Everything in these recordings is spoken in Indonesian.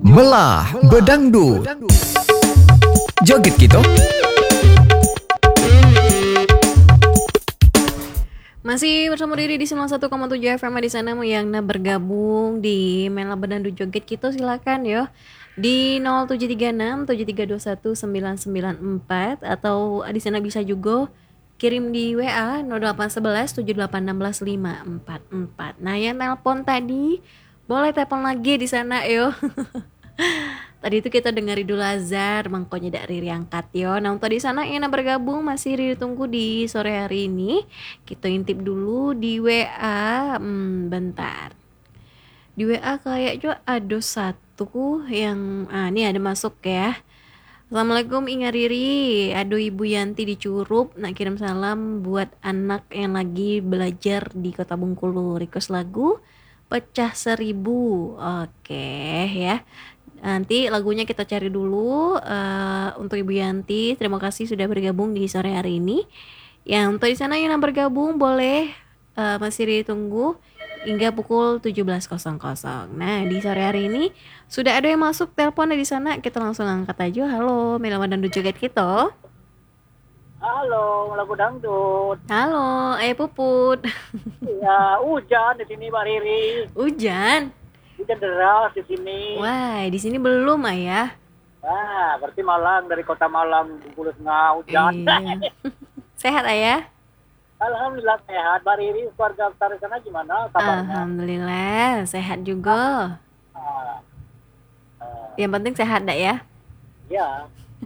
Melah bedangdut. Joget gitu. Masih bersama diri di 91,7 FM di sana yang bergabung di Melah Bedangdut Joget gitu, silakan yo di 0736 7321 994 atau di sana bisa juga kirim di WA 0811 7816 544. Nah, yang telepon tadi boleh telepon lagi di sana yo. Tadi itu kita dengari dulu Azar, mangkonya dari angkat yo. Nah, untuk di sana yang bergabung masih ditunggu di sore hari ini. Kita intip dulu di WA. Bentar. Di WA kayak juga ada satu yang ini ada masuk ya. Assalamualaikum Inga Riri. Aduh Ibu Yanti di Curup nak kirim salam buat anak yang lagi belajar di Kota Bengkulu. Request lagu Pecah Seribu. Oke ya. Nanti lagunya kita cari dulu untuk Ibu Yanti. Terima kasih sudah bergabung di sore hari ini. Yang untuk di sana yang bergabung boleh masih ditunggu hingga pukul 17.00. Nah, di sore hari ini sudah ada yang masuk telepon di sana. Kita langsung angkat aja. Halo, Melah Bedangdut Joget kita. Halo, lagu dangdut. Halo, Puput. Ya, hujan di sini Mbak Riri. Hujan. Hujan deras di sini. Wah, di sini belum Ayah. Ah, berarti Malang, dari kota Malang, Bengkulu Tengah, hujan. Iya. Sehat Ayah? Alhamdulillah sehat. Mbak Riri, keluarga besar di sana gimana kabarnya? Alhamdulillah, sehat juga. Yang penting sehat dak ya? Ya.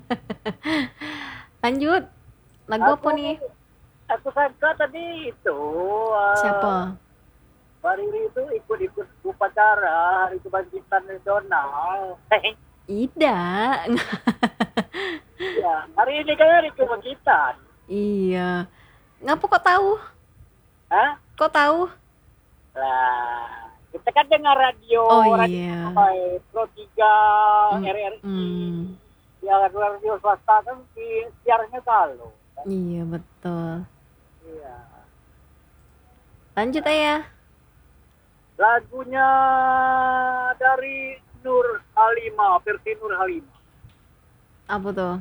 Lanjut. Lagu apa nih? Aku sangka tadi itu. Siapa? Mbak Riri itu ikut upacara Hari Kebangkitan Nasional. Tidak. Ya, hari ini kan Hari Kebangkitan. Iya. Ngapa kok tahu? Hah? Kok tahu? Lah, kita kan dengar radio, Iya. radio Pro 3, RRI, ya radio swasta kan siarnya kalau. Iya betul. Iya. Lanjut ya. Lagunya dari Nur Halimah, versi Nur Halimah. Apa tuh?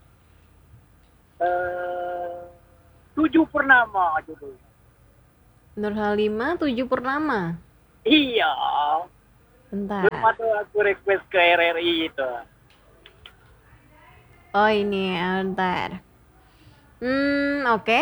7 Purnama judulnya. Nur Halimah 7 Purnama. Iya. Bentar. Belum ada aku request ke RRI itu. Oh ini, bentar. Oke.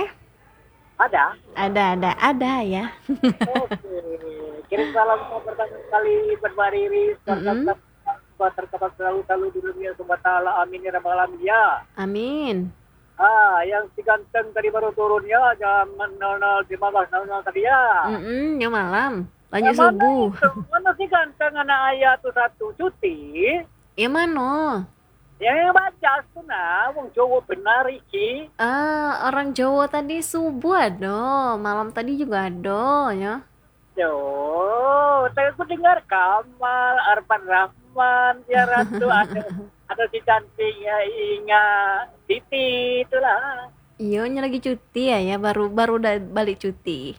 Ada ya. Oke. Kirim salam pertama kali buat Mbak Riri. Terkapat selalu di dunia Subhanahu Ta'ala. Amin ya rabbal alamin ya. Amin. Yang si ganteng tadi baru turun ya, jam 00.15 tadi ya. Ya malam. Lanjut subuh. Mana si ganteng anak ayah tuh satu cuti? Ya mana? Yang baca tuh wong Jawa benar iki. Orang Jawa tadi subuh ada, malam tadi juga ada ya. Yo, aku dengar Kamal, Arfan Rahman, ya Ratu ada si cantik ya Inga Siti itulah. Iya, lagi cuti ya, baru udah balik cuti.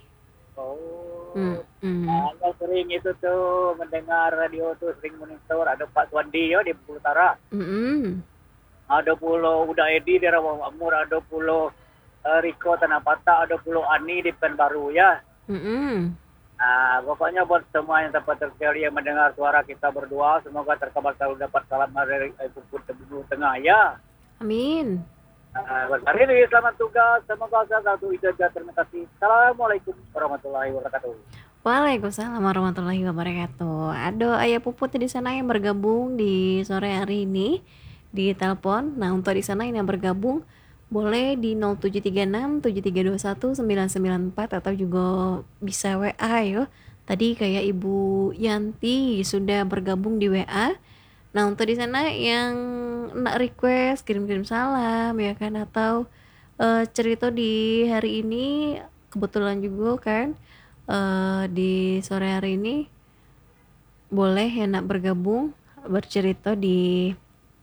Saya sering itu tuh mendengar radio tuh, sering monitor. Ada Pak Suwandi ya di Bengkulu Utara. Ada pulau Uda Edi di Rawamangun, ada pulau Riko Tanapata, ada pulau Ani di Pekanbaru ya. Pokoknya buat semua yang tempat terkali yang mendengar suara kita berdua, semoga terkabar selalu dapat salam dari Bengkulu Tengah ya. Amin. Buat hari ini selamat tugas, semoga satu ijazah. Terima kasih. Assalamualaikum warahmatullahi wabarakatuh. Waalaikumsalam warahmatullahi wabarakatuh. Ada Ayah Puput di sana yang bergabung di sore hari ini di telepon. Nah, untuk di sana yang bergabung boleh di 0736 7321 994 atau juga bisa WA ya. Tadi kayak Ibu Yanti sudah bergabung di WA. Nah, untuk di sana yang nak request kirim-kirim salam ya kan, atau cerita di hari ini kebetulan juga kan di sore hari ini boleh yang nak bergabung bercerita di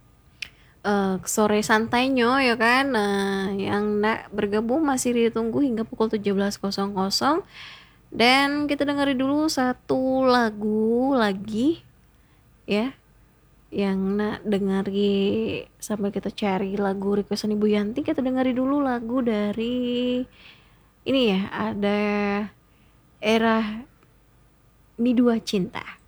sore santainya ya kan. Nah, yang nak bergabung masih ditunggu hingga pukul 17.00. Dan kita dengerin dulu satu lagu lagi ya. yang nak dengari sambil kita cari lagu requestan Ibu Yanti, kita dengari dulu lagu dari ini ya, ada Era Mi Dua Cinta.